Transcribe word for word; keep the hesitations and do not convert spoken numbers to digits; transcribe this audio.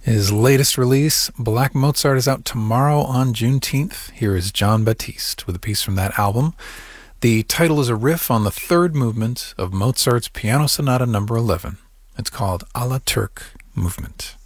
His latest release, Black Mozart, is out tomorrow on Juneteenth. Here is Jon Batiste with a piece from that album. The title is a riff on the third movement of Mozart's Piano Sonata number eleven. It's called A la Turk Movement.